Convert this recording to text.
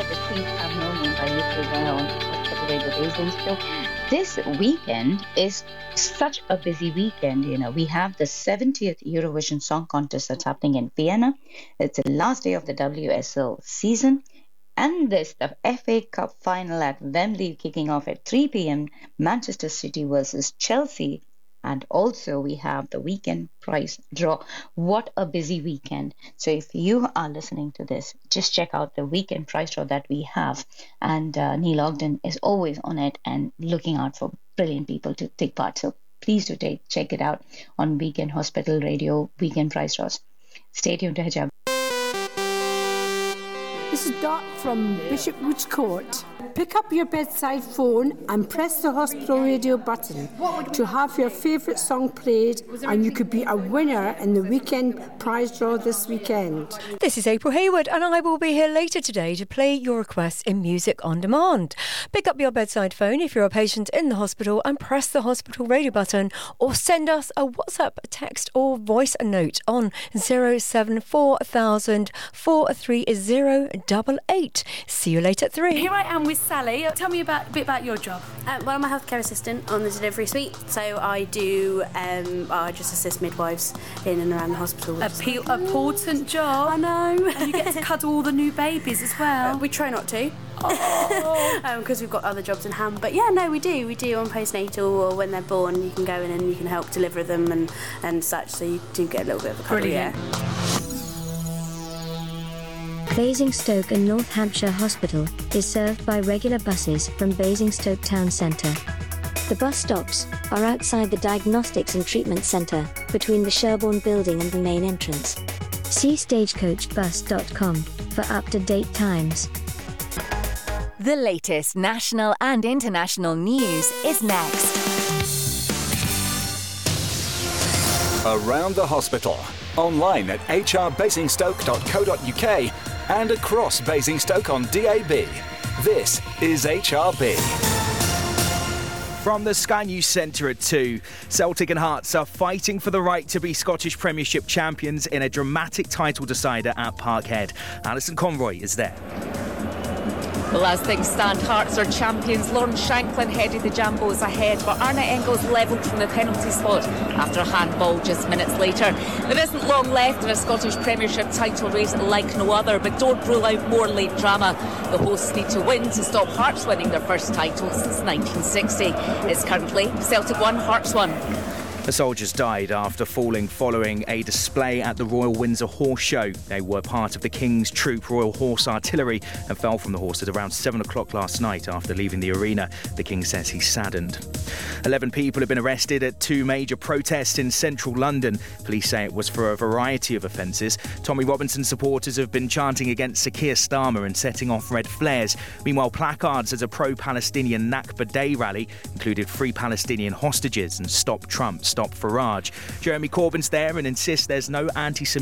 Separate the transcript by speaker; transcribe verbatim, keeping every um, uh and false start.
Speaker 1: the streets have no name by U K on Hospital Radio Basingstoke. This weekend is such a busy weekend. You know, we have the seventieth Eurovision Song Contest that's happening in Vienna. It's the last day of the W S L season. And there's the F A Cup final at Wembley kicking off at three p.m. Manchester City versus Chelsea. And also we have the weekend prize draw. What a busy weekend. So if you are listening to this, just check out the weekend prize draw that we have. And uh, Neil Ogden is always on it and looking out for brilliant people to take part. So please do take, check it out on Weekend Hospital Radio Weekend Prize Draws. Stay tuned to Hijab.
Speaker 2: This is Dot from Bishop Woods Court. Pick up your bedside phone and press the hospital radio button to have your favourite song played, and you could be a winner in the weekend prize draw this weekend.
Speaker 3: This is April Hayward, and I will be here later today to play your requests in Music on Demand. Pick up your bedside phone if you're a patient in the hospital and press the hospital radio button, or send us a WhatsApp, text or voice note on zero seven four thousand four three zero eight eight. See you later at three.
Speaker 4: Here I am with Sally. Tell me about a bit about your job.
Speaker 5: Uh, well, I'm a healthcare assistant on the delivery suite, so I do. Um, I just assist midwives in and around the hospital.
Speaker 4: A pe- important job.
Speaker 5: I know.
Speaker 4: And you get to cuddle all the new babies as well.
Speaker 5: Uh, we try not to.
Speaker 4: Oh.
Speaker 5: Because um, we've got other jobs in hand. But yeah, no, we do. We do on postnatal, or when they're born, you can go in and you can help deliver them and, and such. So you do get a little bit of a cuddle.
Speaker 4: Brilliant.
Speaker 5: Yeah.
Speaker 6: Basingstoke and North Hampshire Hospital is served by regular buses from Basingstoke Town Centre. The bus stops are outside the Diagnostics and Treatment Centre, between the Sherborne building and the main entrance. See stagecoach bus dot com for up-to-date times.
Speaker 7: The latest national and international news is next.
Speaker 8: Around the hospital, online at h r basingstoke dot co dot u k and across Basingstoke on D A B. This is H R B.
Speaker 9: From the Sky News Centre at two, Celtic and Hearts are fighting for the right to be Scottish Premiership champions in a dramatic title decider at Parkhead. Alison Conroy is there.
Speaker 10: Well, as things stand, Hearts are champions. Lawrence Shanklin headed the Jambos ahead, but Arne Engels levelled from the penalty spot after a handball just minutes later. There isn't long left in a Scottish Premiership title race like no other, but don't rule out more late drama. The hosts need to win to stop Hearts winning their first title since nineteen sixty. It's currently Celtic one, Hearts one.
Speaker 9: The soldiers died after falling following a display at the Royal Windsor Horse Show. They were part of the King's Troop Royal Horse Artillery and fell from the horse at around seven o'clock last night after leaving the arena. The King says he's saddened. Eleven people have been arrested at two major protests in central London. Police say it was for a variety of offences. Tommy Robinson supporters have been chanting against Sir Keir Starmer and setting off red flares. Meanwhile, placards at a pro-Palestinian Nakba Day rally included Free Palestinian Hostages and Stop Trump, Stop Farage. Jeremy Corbyn's there and insists there's no anti-Semitic